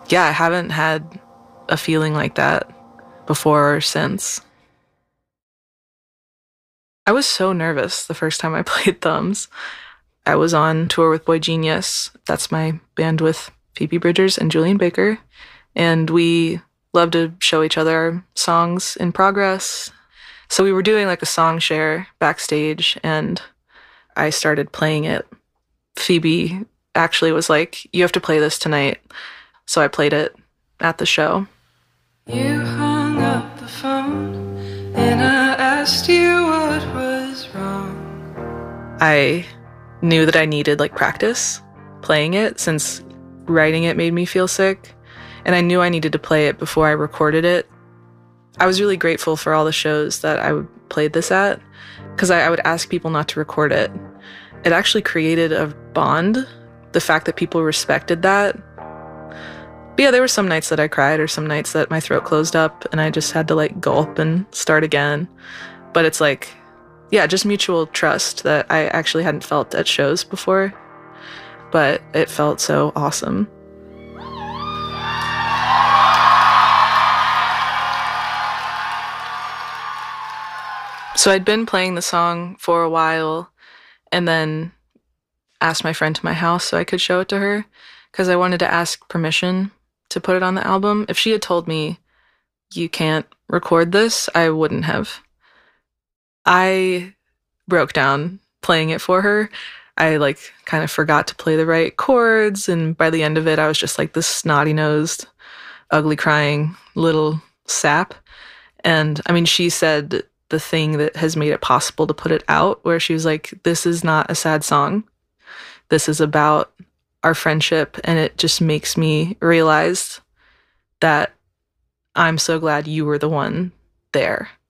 Yeah, I haven't had a feeling like that before or since. I was so nervous the first time I played Thumbs. I was on tour with Boy Genius. That's my band with Phoebe Bridgers and Julian Baker. And we love to show each other our songs in progress. So we were doing like a song share backstage, and I started playing it. Phoebe actually was like, "You have to play this tonight." So I played it at the show. You hung up the phone and I asked you what was wrong. I knew that I needed like practice playing it since writing it made me feel sick. And I knew I needed to play it before I recorded it. I was really grateful for all the shows that I played this at, because I would ask people not to record it. It actually created a bond, the fact that people respected that. But yeah, there were some nights that I cried or some nights that my throat closed up and I just had to like gulp and start again. But it's like, yeah, just mutual trust that I actually hadn't felt at shows before. But it felt so awesome. So I'd been playing the song for a while and then asked my friend to my house so I could show it to her, because I wanted to ask permission to put it on the album. If she had told me, "You can't record this," I wouldn't have. I broke down playing it for her. I like kind of forgot to play the right chords, and by the end of it, I was just like this snotty-nosed, ugly crying little sap. And I mean, she said the thing that has made it possible to put it out, where she was like, "This is not a sad song. This is about our friendship, and it just makes me realize that I'm so glad you were the one there."